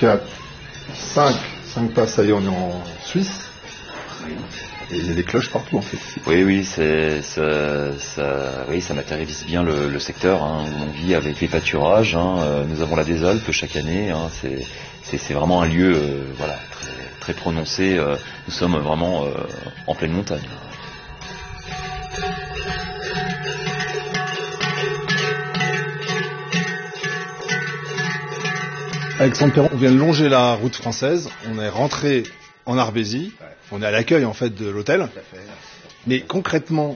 4, 5 passes, ça y est, on est en Suisse. Et il y a des cloches partout, en fait. Oui, ça matérialise bien le secteur, hein, où on vit avec les pâturages. Nous avons la des Alpes chaque année. C'est vraiment un lieu, très prononcé. Nous sommes vraiment en pleine montagne. Alexandre Perron, on vient de longer la route française. On est rentré en Arbésie. On est à l'accueil, en fait, de l'hôtel. Mais concrètement,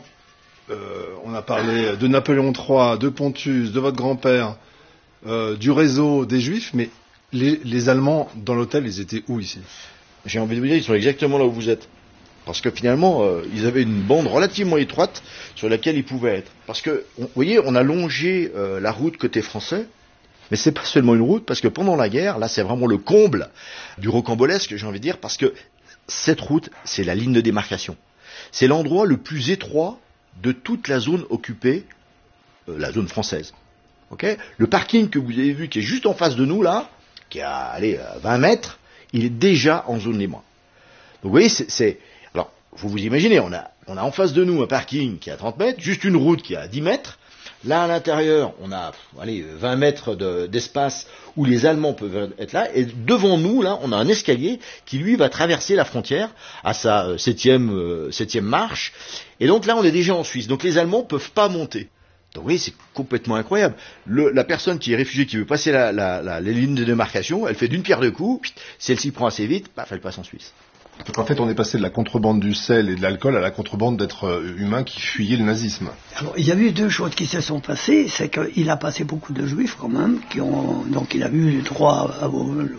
on a parlé de Napoléon III, de Pontus, de votre grand-père, du réseau des Juifs, mais les Allemands, dans l'hôtel, ils étaient où ici ? J'ai envie de vous dire, ils sont exactement là où vous êtes. Parce que finalement, ils avaient une bande relativement étroite sur laquelle ils pouvaient être. Parce que, vous voyez, on a longé la route côté français, mais c'est pas seulement une route, parce que pendant la guerre, là, c'est vraiment le comble du rocambolesque, j'ai envie de dire, parce que cette route, c'est la ligne de démarcation. C'est l'endroit le plus étroit de toute la zone occupée, la zone française. Okay ? Le parking que vous avez vu, qui est juste en face de nous, là, qui est à 20 mètres, il est déjà en zone libre. Donc vous voyez, alors, faut vous imaginer, on a en face de nous un parking qui est à 30 mètres, juste une route qui est à 10 mètres. Là, à l'intérieur, on a 20 mètres d'espace où les Allemands peuvent être là. Et devant nous, là, on a un escalier qui, lui, va traverser la frontière à sa septième marche. Et donc là, on est déjà en Suisse. Donc les Allemands peuvent pas monter. Donc oui, c'est complètement incroyable. La personne qui est réfugiée, qui veut passer les lignes de démarcation, elle fait d'une pierre deux coups. Si elle s'y prend assez vite, elle passe en Suisse. Donc en fait, on est passé de la contrebande du sel et de l'alcool à la contrebande d'êtres humains qui fuyaient le nazisme. Alors, il y a eu deux choses qui se sont passées. C'est qu'il a passé beaucoup de juifs quand même, donc il a eu droit à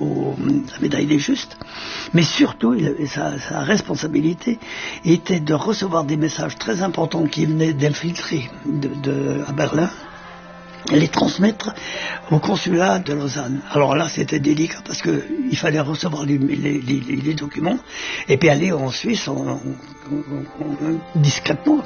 la médaille des justes. Mais surtout, sa responsabilité était de recevoir des messages très importants qui venaient d'infiltrer à Berlin, et les transmettre au consulat de Lausanne. Alors là, c'était délicat parce que il fallait recevoir les documents et puis aller en Suisse discrètement.